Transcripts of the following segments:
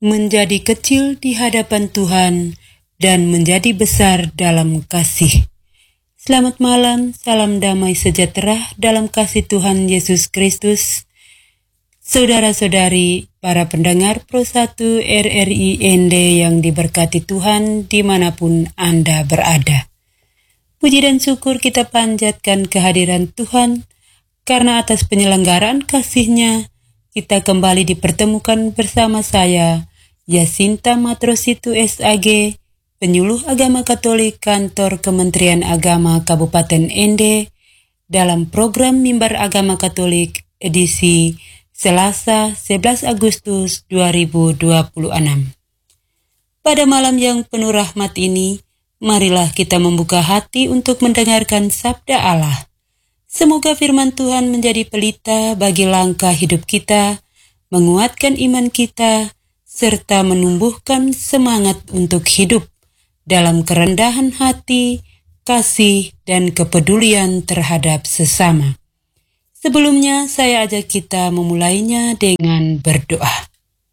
menjadi kecil di hadapan Tuhan dan menjadi besar dalam kasih. Selamat malam, salam damai sejahtera dalam kasih Tuhan Yesus Kristus. Saudara-saudari, para pendengar Pro 1 RRI ND yang diberkati Tuhan dimanapun Anda berada. Puji dan syukur kita panjatkan kehadiran Tuhan, karena atas penyelenggaraan kasih-Nya, kita kembali dipertemukan bersama saya, Yasinta Matrositu SAG, Penyuluh Agama Katolik Kantor Kementerian Agama Kabupaten ND, dalam program Mimbar Agama Katolik edisi Selasa 11 Agustus 2026. Pada malam yang penuh rahmat ini, marilah kita membuka hati untuk mendengarkan sabda Allah. Semoga firman Tuhan menjadi pelita bagi langkah hidup kita, menguatkan iman kita, serta menumbuhkan semangat untuk hidup dalam kerendahan hati, kasih, dan kepedulian terhadap sesama. Sebelumnya, saya ajak kita memulainya dengan berdoa.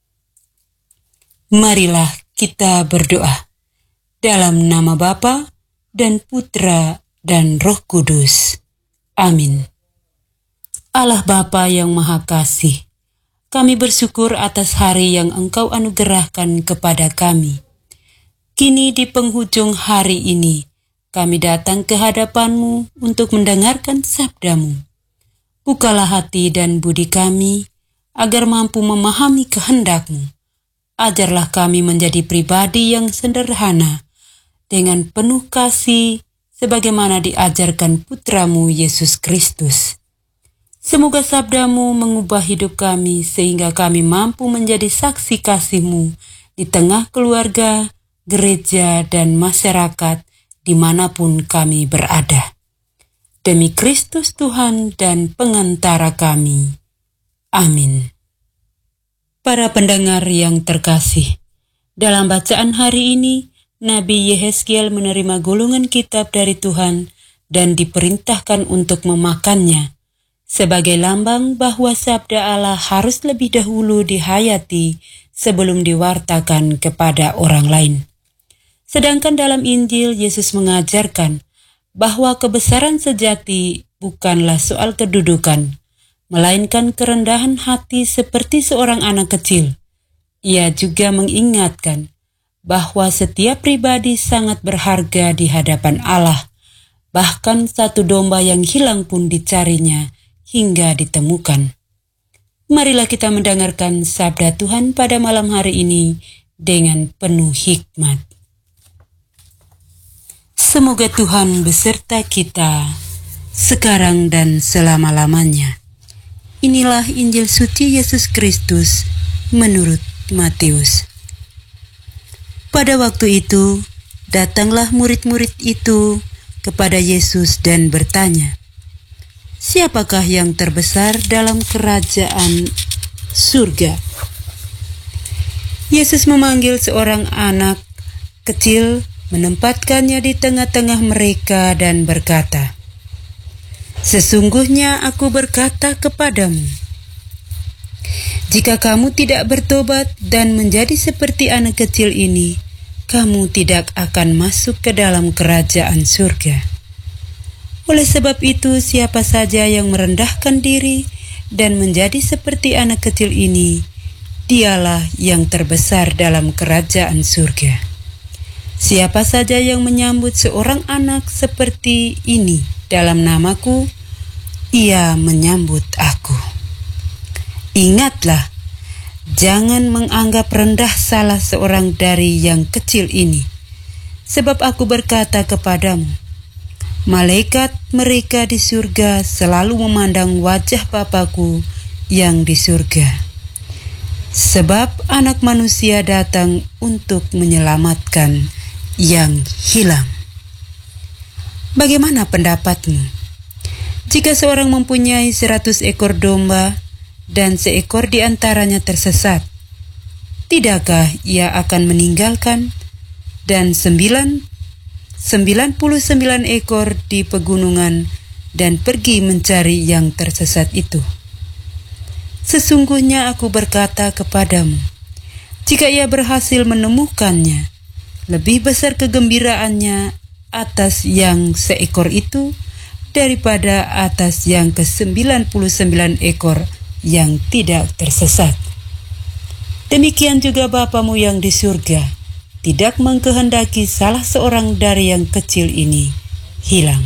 Marilah kita berdoa. Dalam nama Bapa dan Putra dan Roh Kudus. Amin. Allah Bapa yang Maha Kasih, kami bersyukur atas hari yang Engkau anugerahkan kepada kami. Kini di penghujung hari ini, kami datang ke hadapan-Mu untuk mendengarkan sabda-Mu. Bukalah hati dan budi kami, agar mampu memahami kehendak-Mu. Ajarlah kami menjadi pribadi yang sederhana, dengan penuh kasih, sebagaimana diajarkan Putra-Mu Yesus Kristus. Semoga sabda-Mu mengubah hidup kami, sehingga kami mampu menjadi saksi kasih-Mu di tengah keluarga, gereja, dan masyarakat dimanapun kami berada. Demi Kristus Tuhan dan pengantara kami. Amin. Para pendengar yang terkasih, dalam bacaan hari ini, Nabi Yehezkiel menerima gulungan kitab dari Tuhan dan diperintahkan untuk memakannya, sebagai lambang bahwa sabda Allah harus lebih dahulu dihayati sebelum diwartakan kepada orang lain. Sedangkan dalam Injil, Yesus mengajarkan bahwa kebesaran sejati bukanlah soal kedudukan, melainkan kerendahan hati seperti seorang anak kecil. Ia juga mengingatkan bahwa setiap pribadi sangat berharga di hadapan Allah, bahkan satu domba yang hilang pun dicarinya hingga ditemukan. Marilah kita mendengarkan sabda Tuhan pada malam hari ini dengan penuh hikmat. Semoga Tuhan beserta kita sekarang dan selama-lamanya. Inilah Injil suci Yesus Kristus menurut Matius. Pada waktu itu, datanglah murid-murid itu kepada Yesus dan bertanya, "Siapakah yang terbesar dalam kerajaan surga?" Yesus memanggil seorang anak kecil, menempatkannya di tengah-tengah mereka dan berkata, "Sesungguhnya aku berkata kepadamu, jika kamu tidak bertobat dan menjadi seperti anak kecil ini, kamu tidak akan masuk ke dalam kerajaan surga. Oleh sebab itu, siapa saja yang merendahkan diri dan menjadi seperti anak kecil ini, dialah yang terbesar dalam kerajaan surga. Siapa saja yang menyambut seorang anak seperti ini dalam namaku, ia menyambut aku. Ingatlah, jangan menganggap rendah salah seorang dari yang kecil ini, sebab aku berkata kepadamu, malaikat mereka di surga selalu memandang wajah Bapa-Ku yang di surga. Sebab anak manusia datang untuk menyelamatkan yang hilang." Bagaimana pendapatmu? Jika seorang mempunyai 100 ekor domba dan seekor di antaranya tersesat, tidakkah ia akan meninggalkan dan 99 ekor di pegunungan dan pergi mencari yang tersesat itu? Sesungguhnya aku berkata kepadamu, Jika ia berhasil menemukannya, lebih besar kegembiraannya atas yang seekor itu daripada atas yang ke-99 ekor yang tidak tersesat. Demikian juga Bapamu yang di surga tidak mengkehendaki salah seorang dari yang kecil ini hilang.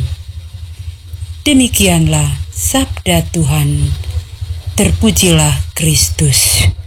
Demikianlah sabda Tuhan. Terpujilah Kristus.